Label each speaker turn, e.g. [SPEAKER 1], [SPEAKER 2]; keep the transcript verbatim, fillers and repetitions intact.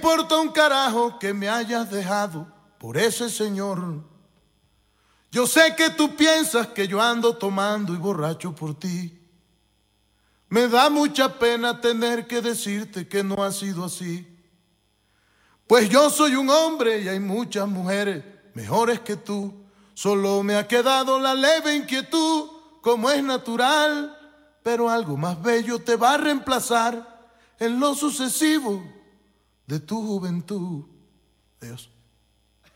[SPEAKER 1] importa un carajo que me hayas dejado por ese señor. Yo sé que tú piensas que yo ando tomando y borracho por ti. Me da mucha pena tener que decirte que no ha sido así. Pues yo soy un hombre y hay muchas mujeres mejores que tú. Solo me ha quedado la leve inquietud, como es natural, pero algo más bello te va a reemplazar en lo sucesivo de tu juventud. Adiós.